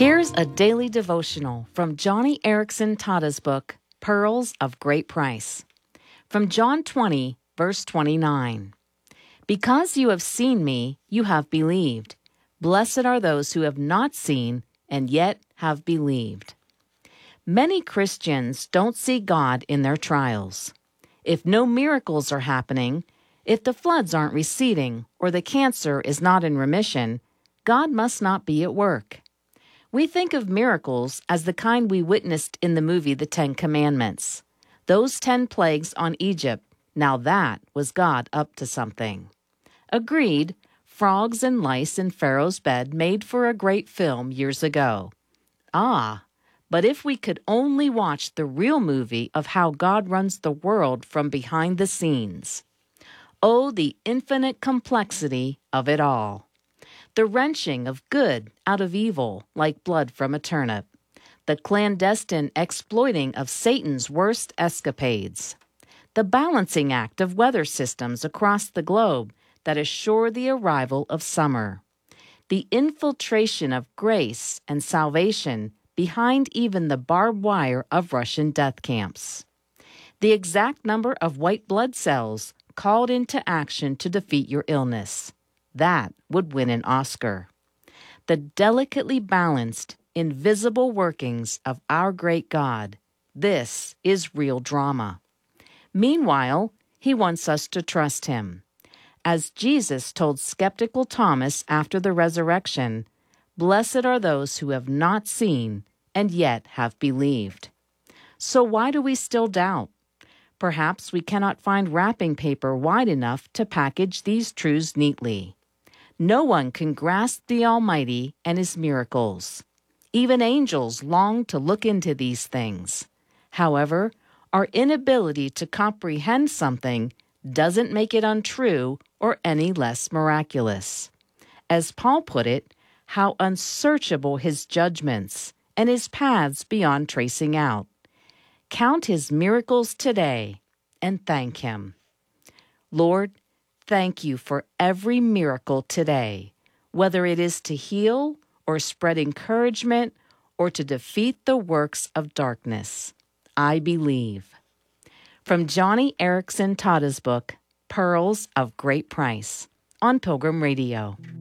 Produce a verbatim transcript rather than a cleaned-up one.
Here's a daily devotional from Joni Eareckson Tada's book, Pearls of Great Price. From John twenty, verse twenty-nine. Because you have seen me, you have believed. Blessed are those who have not seen and yet have believed. Many Christians don't see God in their trials. If no miracles are happening, if the floods aren't receding, or the cancer is not in remission, God must not be at work. We think of miracles as the kind we witnessed in the movie The Ten Commandments. Those ten plagues on Egypt, now that was God up to something. Agreed, frogs and lice in Pharaoh's bed made for a great film years ago. Ah, but if we could only watch the real movie of how God runs the world from behind the scenes. Oh, the infinite complexity of it all. The wrenching of good out of evil like blood from a turnip. The clandestine exploiting of Satan's worst escapades. The balancing act of weather systems across the globe that assure the arrival of summer. The infiltration of grace and salvation behind even the barbed wire of Russian death camps. The exact number of white blood cells called into action to defeat your illness. That would win an Oscar. The delicately balanced, invisible workings of our great God. This is real drama. Meanwhile, he wants us to trust him. As Jesus told skeptical Thomas after the resurrection, "Blessed are those who have not seen and yet have believed." So why do we still doubt? Perhaps we cannot find wrapping paper wide enough to package these truths neatly. No one can grasp the Almighty and his miracles. Even angels long to look into these things. However, our inability to comprehend something doesn't make it untrue or any less miraculous. As Paul put it, how unsearchable his judgments and his paths beyond tracing out. Count his miracles today and thank him. Lord, thank you for every miracle today, whether it is to heal or spread encouragement or to defeat the works of darkness. I believe. From Joni Eareckson Tada's book, Pearls of Great Price, on Pilgrim Radio.